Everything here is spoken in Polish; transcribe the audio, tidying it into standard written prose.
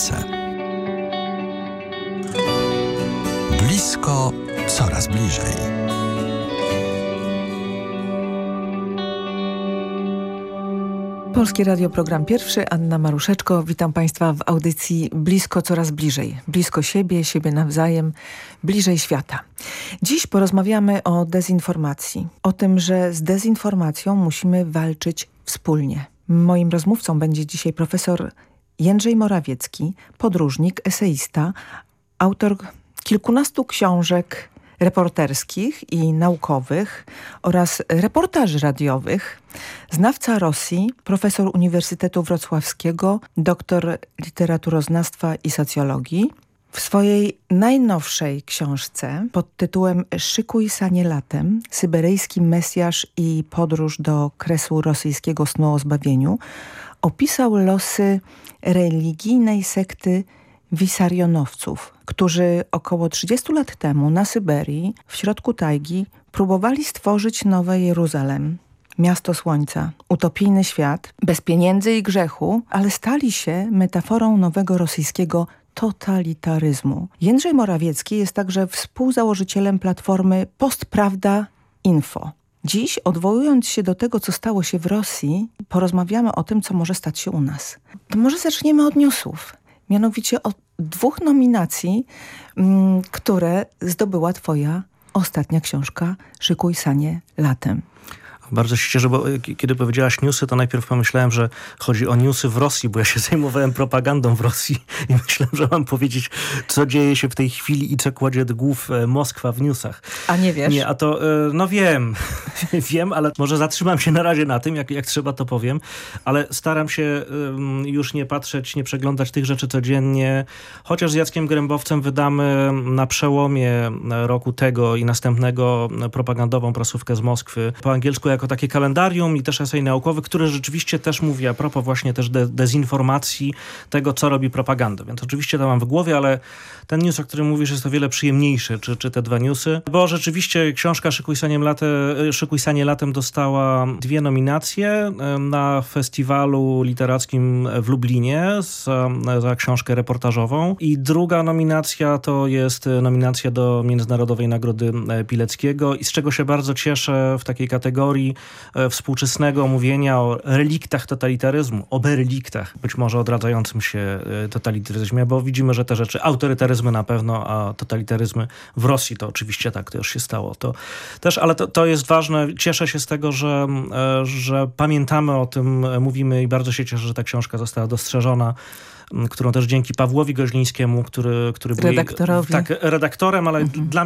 Polsce. Blisko, coraz bliżej. Polskie Radio, program pierwszy, Anna Maruszeczko. Witam Państwa w audycji Blisko, coraz bliżej. Blisko siebie, siebie nawzajem, bliżej świata. Dziś porozmawiamy o dezinformacji. O tym, że z dezinformacją musimy walczyć wspólnie. Moim rozmówcą będzie dzisiaj profesor Jędrzej Morawiecki, podróżnik, eseista, autor kilkunastu książek reporterskich i naukowych oraz reportaży radiowych, znawca Rosji, profesor Uniwersytetu Wrocławskiego, doktor literaturoznawstwa i socjologii. W swojej najnowszej książce pod tytułem Szykuj sanie latem, syberyjski mesjasz i podróż do kresu rosyjskiego snu o zbawieniu opisał losy religijnej sekty wisarionowców, którzy około 30 lat temu na Syberii, w środku tajgi, próbowali stworzyć nowe Jeruzalem, miasto słońca, utopijny świat, bez pieniędzy i grzechu, ale stali się metaforą nowego rosyjskiego totalitaryzmu. Jędrzej Morawiecki jest także współzałożycielem platformy Postprawda Info. Dziś, odwołując się do tego, co stało się w Rosji, porozmawiamy o tym, co może stać się u nas. To może zaczniemy od newsów. Mianowicie od 2 nominacji, które zdobyła twoja ostatnia książka Szykuj sanie latem. Bardzo się cieszę, bo kiedy powiedziałaś newsy, to najpierw pomyślałem, że chodzi o newsy w Rosji, bo ja się zajmowałem propagandą w Rosji i myślałem, że mam powiedzieć, co dzieje się w tej chwili i co kładzie do głów Moskwa w newsach. A nie wiesz? Nie, a to, no wiem, wiem, ale może zatrzymam się na razie na tym, jak trzeba to powiem, ale staram się już nie patrzeć, nie przeglądać tych rzeczy codziennie, chociaż z Jackiem Grębowcem wydamy na przełomie roku tego i następnego propagandową prasówkę z Moskwy po angielsku jako takie kalendarium i też esej naukowy, który rzeczywiście też mówi a propos właśnie też dezinformacji, tego, co robi propaganda. Więc oczywiście to mam w głowie, ale ten news, o którym mówisz, jest o wiele przyjemniejszy, czy te 2 newsy, bo rzeczywiście książka Szykuj sanie latem dostała 2 nominacje na festiwalu literackim w Lublinie za książkę reportażową i druga nominacja to jest nominacja do Międzynarodowej Nagrody Pileckiego i z czego się bardzo cieszę w takiej kategorii współczesnego mówienia o reliktach totalitaryzmu, o reliktach, być może odradzającym się totalitaryzmie, bo widzimy, że te rzeczy, autorytaryzmy na pewno, a totalitaryzmy w Rosji to oczywiście tak, to już się stało. To też, ale to jest ważne. Cieszę się z tego, że pamiętamy o tym, mówimy i bardzo się cieszę, że ta książka została dostrzeżona, którą też dzięki Pawłowi Goźlińskiemu, który był redaktorowi. redaktorem, ale dla